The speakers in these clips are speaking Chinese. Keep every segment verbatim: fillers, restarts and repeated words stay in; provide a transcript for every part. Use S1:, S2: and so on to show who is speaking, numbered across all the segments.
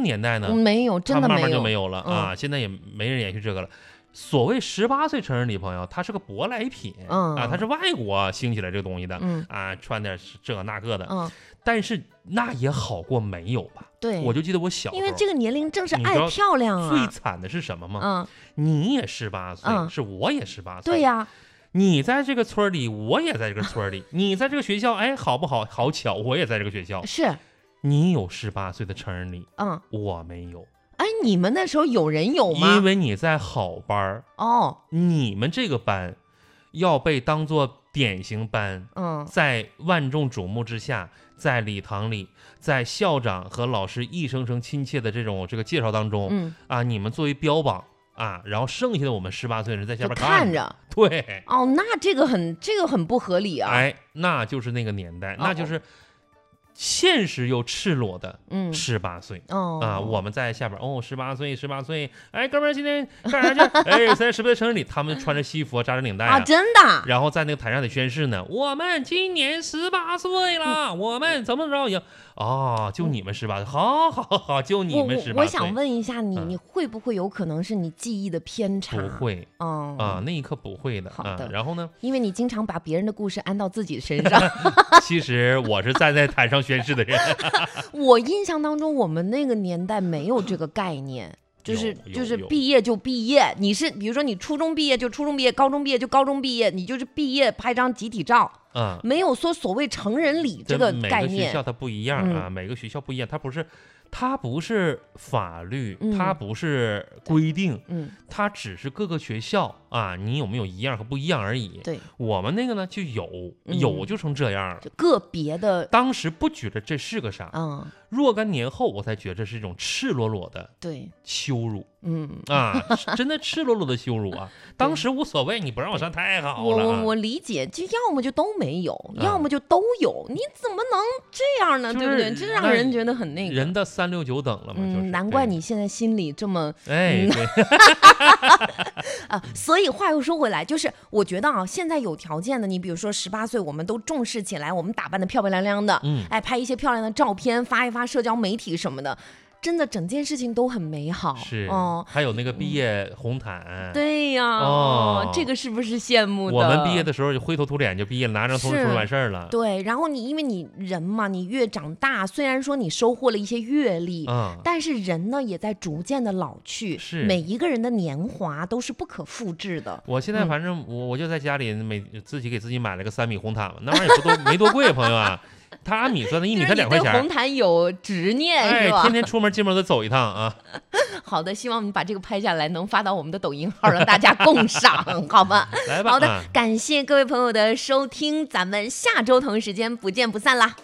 S1: 年代呢，
S2: 没有，真的没有，
S1: 慢慢就没有了、
S2: 嗯、
S1: 啊！现在也没人延续这个了。所谓十八岁成人礼，朋友，它是个舶来品，
S2: 嗯
S1: 啊，它是外国兴起来这个东西的，
S2: 嗯
S1: 啊，穿点这那个的，
S2: 嗯，
S1: 但是那也好过没有吧？
S2: 对，
S1: 我就记得我小时候，
S2: 因为这个年龄正是爱漂亮啊。
S1: 最惨的是什么吗？
S2: 嗯，
S1: 你也十八岁，
S2: 嗯，
S1: 是我也十八岁，
S2: 对呀。
S1: 你在这个村里，我也在这个村里，你在这个学校，哎，好不好？好巧，我也在这个学校。
S2: 是，
S1: 你有十八岁的成人礼，
S2: 嗯，
S1: 我没有。
S2: 哎，你们那时候有人有吗？
S1: 因为你在好班
S2: 哦，
S1: 你们这个班要被当作典型班，
S2: 嗯，
S1: 在万众瞩目之下，在礼堂里，在校长和老师一声声亲切的这种这个介绍当中，
S2: 嗯
S1: 啊，你们作为标榜啊，然后剩下的我们十八岁的人在下边
S2: 看着，
S1: 对，
S2: 哦，那这个很这个很不合理啊，
S1: 哎，那就是那个年代，
S2: 哦、
S1: 那就是。现实又赤裸的，
S2: 嗯，
S1: 十八岁
S2: 哦
S1: 啊，我们在下边哦，十八岁，十八岁，哎，哥们儿今天干啥去？哎，三十岁成人礼，他们穿着西服，扎着领带
S2: 啊，真的。
S1: 然后在那个台上得宣誓呢，我们今年十八岁了，
S2: 嗯、
S1: 我们怎么着也，哦，就你们十八岁，好好好，就你们十八岁。
S2: 我我想问一下你，
S1: 嗯、
S2: 你会不会有可能是你记忆的偏差？
S1: 不会，
S2: 哦、
S1: 嗯、啊，那一刻不会的。
S2: 好的、
S1: 啊。然后呢？
S2: 因为你经常把别人的故事安到自己身上。
S1: 其实我是站在台上宣誓的人。
S2: 我印象当中，我们那个年代没有这个概念，就是就是毕业就毕业。你是比如说你初中毕业就初中毕业，高中毕业就高中毕业，你就是毕业拍张集体照。
S1: 嗯，
S2: 没有说所谓成人礼这个概念。
S1: 每个学校它不一样啊，嗯、每个学校不一样，它不是。它不是法律，
S2: 嗯、
S1: 它不是规定，
S2: 嗯，
S1: 它只是各个学校啊，你有没有一样和不一样而已。
S2: 对，
S1: 我们那个呢就有，嗯、有就成这样了，
S2: 就个别的。
S1: 当时不觉得这是个啥，
S2: 嗯，
S1: 若干年后我才觉得这是一种赤裸裸的
S2: 对
S1: 羞辱，
S2: 嗯
S1: 啊，真的赤裸裸的羞辱啊！当时无所谓，你不让我上太好了、啊。
S2: 我我我理解，就要么就都没有，啊、要么就都有，你怎么能这样呢？
S1: 就是、
S2: 对不对？这让人觉得很那个。
S1: 人的三六九等了嘛，就是、
S2: 嗯、难怪你现在心里这么
S1: 哎，对
S2: 啊。所以话又说回来，就是我觉得啊，现在有条件的，你比如说十八岁，我们都重视起来，我们打扮的漂漂亮亮的，
S1: 嗯，
S2: 哎，拍一些漂亮的照片，发一发社交媒体什么的。真的整件事情都很美好，
S1: 是
S2: 哦，
S1: 还有那个毕业红毯，
S2: 嗯、对呀，
S1: 哦，
S2: 这个是不是羡慕的？
S1: 我们毕业的时候就灰头土脸就毕业了，拿张通知书完事儿了。
S2: 对，然后你因为你人嘛，你越长大，虽然说你收获了一些阅历，
S1: 嗯，
S2: 但是人呢也在逐渐的老去，
S1: 是
S2: 每一个人的年华都是不可复制的。
S1: 我现在反正我、嗯、我就在家里每自己给自己买了个三米红毯嘛，那玩意儿也不多没多贵，朋友啊。他按米算的，一米才两块钱。
S2: 对红毯有执念、
S1: 哎、
S2: 是吧？
S1: 天天出门进门都走一趟啊。
S2: 好的，希望你把这个拍下来，能发到我们的抖音号，让大家共赏，好吧？
S1: 来吧。
S2: 好的，
S1: 啊、
S2: 感谢各位朋友的收听，咱们下周同一时间不见不散啦。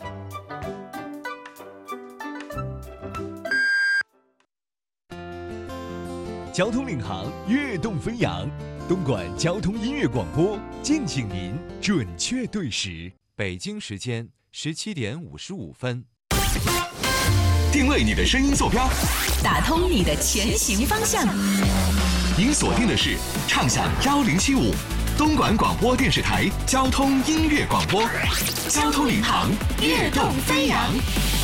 S3: 交通领航，悦动飞扬，东莞交通音乐广播，敬请您准确对时。
S4: 北京时间十七点五十五分，
S3: 定位你的声音坐标，
S5: 打通你的前行方向。
S3: 您锁定的是畅享幺零七五，东莞广播电视台交通音乐广播，交通领航，悦动飞扬。